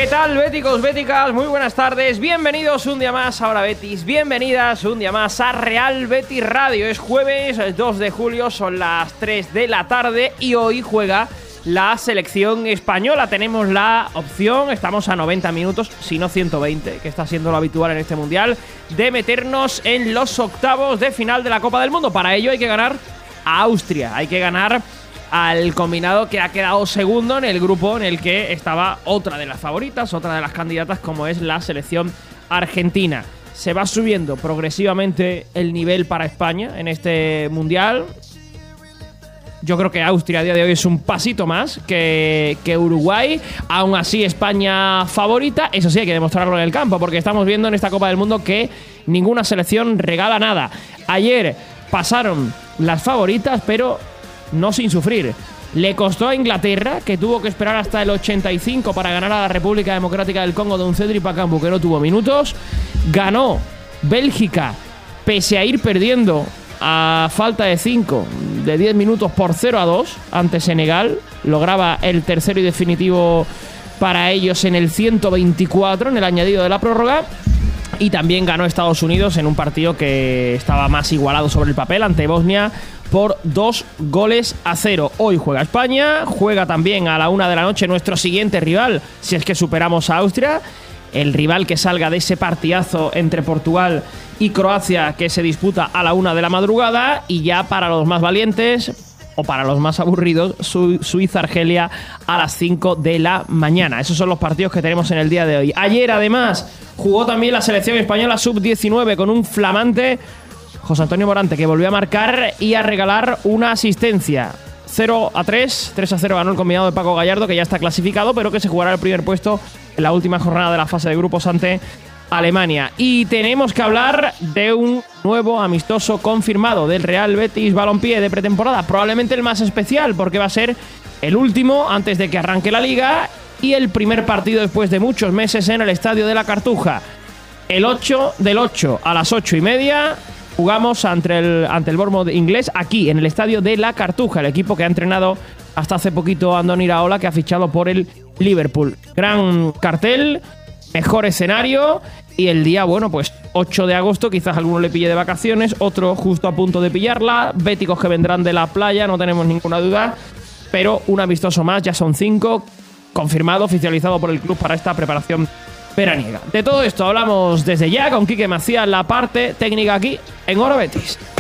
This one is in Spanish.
¿Qué tal, béticos, béticas? Muy buenas tardes, bienvenidos un día más a Hora Betis, bienvenidas un día más a Real Betis Radio. Es jueves 2 de julio, son las 3 de la tarde y hoy juega la selección española. Tenemos la opción, estamos a 90 minutos, si no 120, que está siendo lo habitual en este mundial, de meternos en los octavos de final de la Copa del Mundo. Para ello hay que ganar a Austria, hay que ganar al combinado que ha quedado segundo en el grupo en el que estaba otra de las favoritas, otra de las candidatas, como es la selección argentina. Se va subiendo progresivamente el nivel para España en este mundial. Yo creo que Austria a día de hoy es un pasito más que Uruguay. Aún así, España favorita. Eso sí, hay que demostrarlo en el campo, porque estamos viendo en esta Copa del Mundo que ninguna selección regala nada. Ayer pasaron las favoritas, pero no sin sufrir. Le costó a Inglaterra, que tuvo que esperar hasta el 85 para ganar a la República Democrática del Congo de un Cedric Bakambu que no tuvo minutos. Ganó Bélgica, pese a ir perdiendo a falta de 5, de 10 minutos por 0-2 ante Senegal. Lograba el tercero y definitivo para ellos en el 124, en el añadido de la prórroga. Y también ganó Estados Unidos en un partido que estaba más igualado sobre el papel ante Bosnia por 2-0. Hoy juega España, juega también a la 1 de la noche nuestro siguiente rival, si es que superamos a Austria. El rival que salga de ese partidazo entre Portugal y Croacia que se disputa a la 1 de la madrugada. Y ya para los más valientes o para los más aburridos, Suiza-Argelia a las 5 de la mañana. Esos son los partidos que tenemos en el día de hoy. Ayer, además, jugó también la selección española sub-19 con un flamante José Antonio Morante, que volvió a marcar y a regalar una asistencia. 0-3, 3-0 ganó el combinado de Paco Gallardo, que ya está clasificado, pero que se jugará el primer puesto en la última jornada de la fase de grupos ante Alemania. Y tenemos que hablar de un nuevo amistoso confirmado del Real Betis Balompié de pretemporada, probablemente el más especial, porque va a ser el último antes de que arranque la Liga y el primer partido después de muchos meses en el Estadio de la Cartuja. El 8 del 8 a las 8:30 jugamos ante el Bournemouth inglés aquí en el Estadio de la Cartuja, el equipo que ha entrenado hasta hace poquito a Andoni Iraola, que ha fichado por el Liverpool. Gran cartel, mejor escenario y el día, bueno, pues 8 de agosto, quizás alguno le pille de vacaciones, otro justo a punto de pillarla, béticos que vendrán de la playa, no tenemos ninguna duda, pero un amistoso más, ya son 5, confirmado, oficializado por el club para esta preparación veraniega. De todo esto hablamos desde ya con Quique Macías, la parte técnica aquí en Hora Betis.